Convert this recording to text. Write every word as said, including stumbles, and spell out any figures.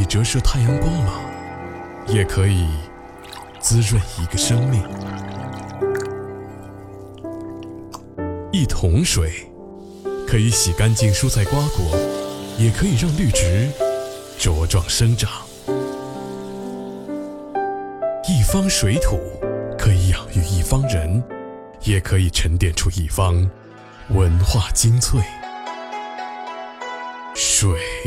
折射太阳光芒，也可以滋润一个生命。一桶水可以洗干净蔬菜瓜果，也可以让绿植茁壮生长。一方水土可以养育一方人，也可以沉淀出一方文化精粹。水